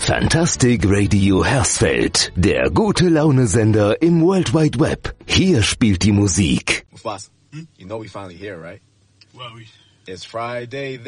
Fantastic Radio Hersfeld, der gute Laune-Sender im World Wide Web. Hier spielt die Musik. Mufasa, you know we finally here, right? Well, it's Friday.